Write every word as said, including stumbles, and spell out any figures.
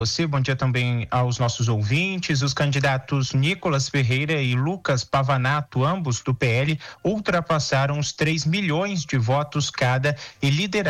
Você, bom dia também aos nossos ouvintes. Os candidatos Nicolas Ferreira e Lucas Pavanato, ambos do P L, ultrapassaram os três milhões de votos cada e lideraram